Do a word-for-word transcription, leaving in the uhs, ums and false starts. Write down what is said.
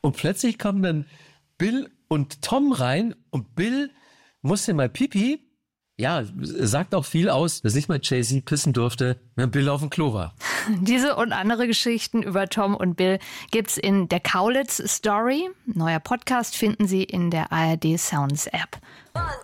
Und plötzlich kommen dann Bill und Tom rein und Bill musste mal Pipi. Ja, sagt auch viel aus, dass nicht mal Jay-Z pissen durfte, wenn Bill auf dem Klo war. Diese und andere Geschichten über Tom und Bill gibt's in der Kaulitz Story. Neuer Podcast finden Sie in der A R D Sounds App. One,